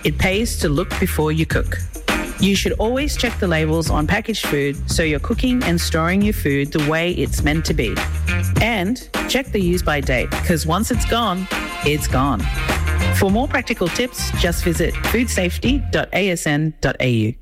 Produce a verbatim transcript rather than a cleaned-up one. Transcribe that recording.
It pays to look before you cook. You should always check the labels on packaged food so you're cooking and storing your food the way it's meant to be. And check the use by date, because once it's gone, it's gone. For more practical tips, just visit food safety dot a s n dot a u.